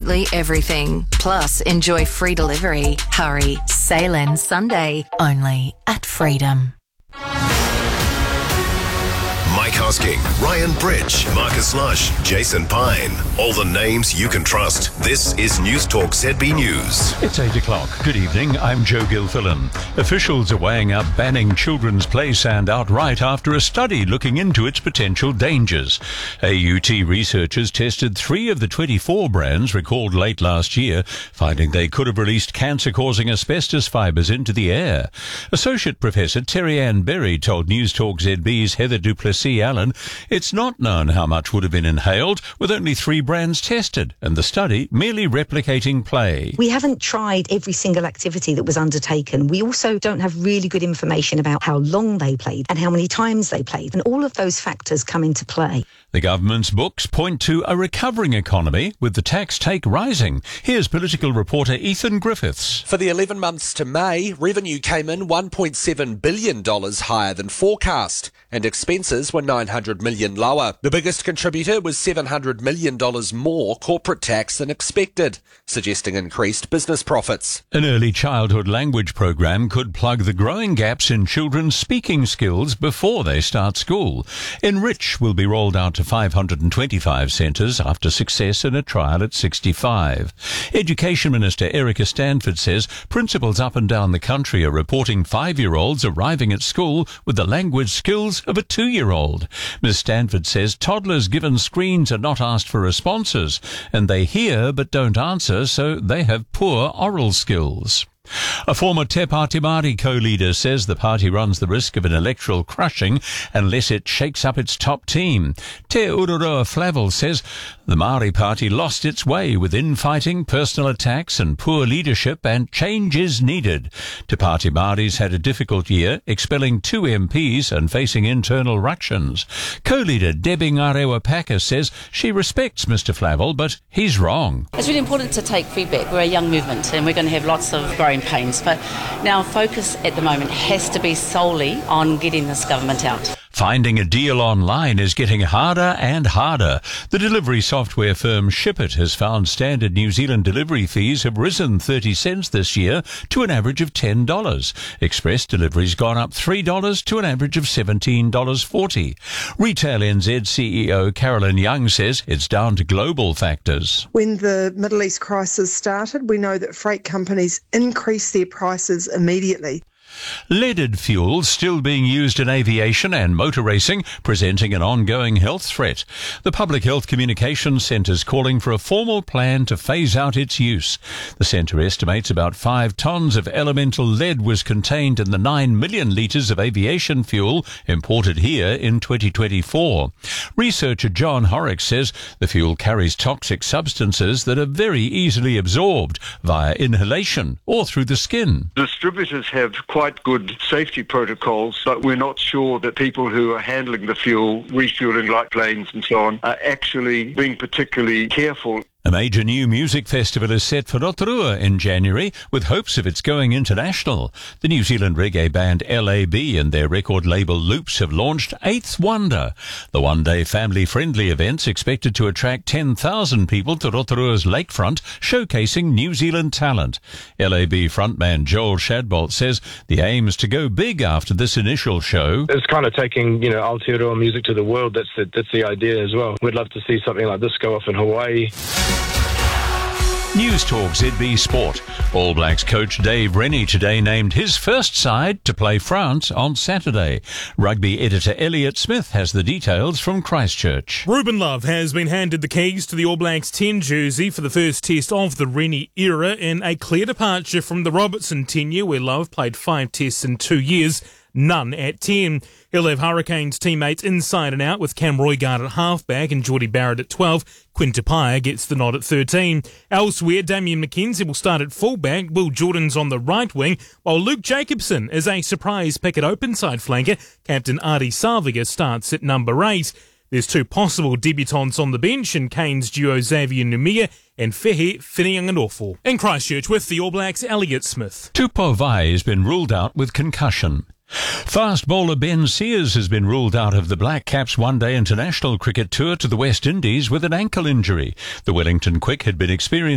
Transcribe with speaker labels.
Speaker 1: absolutely everything. Plus, enjoy free delivery. Hurry, sail in Sunday, only at Freedom.
Speaker 2: Mike Hosking, Ryan Bridge, Marcus Lush, Jason Pine. All the names you can trust. This is News Talk ZB News.
Speaker 3: It's 8 o'clock. Good evening. I'm Joe Gilfillan. Officials are weighing up banning children's play sand outright after a study looking into its potential dangers. AUT researchers tested 3 of the 24 brands recalled late last year, finding they could have released cancer-causing asbestos fibres into the air. Associate Professor Terry Ann Berry told News Talk ZB's Heather Duplessis Allen it's not known how much would have been inhaled, with only 3 brands tested, and the study merely replicating play.
Speaker 4: We haven't tried every single activity that was undertaken. We also don't have really good information about how long they played and how many times they played, and all of those factors come into play.
Speaker 3: The government's books point to a recovering economy, with the tax take rising. Here's political reporter Ethan Griffiths.
Speaker 5: For the 11 months to May, revenue came in $1.7 billion higher than forecast, and expenses were $900 million lower. The biggest contributor was $700 million more corporate tax than expected, suggesting increased business profits.
Speaker 3: An early childhood language program could plug the growing gaps in children's speaking skills before they start school. Enrich will be rolled out to 525 centres after success in a trial at 65. Education Minister Erica Stanford says principals up and down the country are reporting 5-year-olds arriving at school with the language skills of a 2-year-old. Ms. Stanford says toddlers given screens are not asked for responses, and they hear but don't answer, so they have poor oral skills. A former Te Pāti Māori co-leader says the party runs the risk of an electoral crushing unless it shakes up its top team. Te Ururoa Flavel says the Māori party lost its way with infighting, personal attacks and poor leadership, and change is needed. Te Pāti Māori's had a difficult year, expelling 2 MPs and facing internal ructions. Co-leader Debbie Ngarewa Packer says she respects Mr Flavel, but he's wrong.
Speaker 6: It's really important to take feedback. We're a young movement and we're going to have lots of growing pains, but now focus at the moment has to be solely on getting this government out.
Speaker 3: Finding a deal online is getting harder and harder. The delivery software firm ShipIt has found standard New Zealand delivery fees have risen 30 cents this year to an average of $10. Express delivery's gone up $3 to an average of $17.40. Retail NZ CEO Carolyn Young says it's down to global factors.
Speaker 7: When the Middle East crisis started, we know that freight companies increased their prices immediately.
Speaker 3: Leaded fuel still being used in aviation and motor racing, presenting an ongoing health threat. The Public Health Communications Centre is calling for a formal plan to phase out its use. The centre estimates about 5 tonnes of elemental lead was contained in the 9 million litres of aviation fuel imported here in 2024. Researcher John Horrocks says the fuel carries toxic substances that are very easily absorbed via inhalation or through the skin.
Speaker 8: Distributors have quite good safety protocols, but we're not sure that people who are handling the fuel, refueling like planes and so on, are actually being particularly careful.
Speaker 3: A major new music festival is set for Rotorua in January, with hopes of its going international. The New Zealand reggae band LAB and their record label Loops have launched Eighth Wonder. The one-day family-friendly event's expected to attract 10,000 people to Rotorua's lakefront, showcasing New Zealand talent. LAB frontman Joel Shadbolt says the aim is to go big after this initial show.
Speaker 9: It's kind of taking, Aotearoa music to the world. That's the idea as well. We'd love to see something like this go off in Hawaii.
Speaker 3: News Talk ZB Sport. All Blacks coach Dave Rennie today named his first side to play France on Saturday. Rugby editor Elliot Smith has the details from Christchurch.
Speaker 10: Ruben Love has been handed the keys to the All Blacks 10 jersey for the first test of the Rennie era, in a clear departure from the Robertson tenure, where Love played 5 tests in 2 years, none at 10. He'll have Hurricanes teammates inside and out, with Cam Roigard at halfback and Geordie Barrett at 12. Quinn Tupaia gets the nod at 13. Elsewhere, Damien McKenzie will start at fullback, Will Jordan's on the right wing, while Luke Jacobson is a surprise pick at open side flanker. Captain Adi Salvia starts at number 8. There's 2 possible debutants on the bench in Canes duo Xavier Numia and Fehe Whinianganofo. In Christchurch with the All Blacks, Elliot Smith.
Speaker 3: Tupou Vaa'i has been ruled out with concussion. Fast bowler Ben Sears has been ruled out of the Black Caps one-day international cricket tour to the West Indies with an ankle injury. The Wellington Quick had been experiencing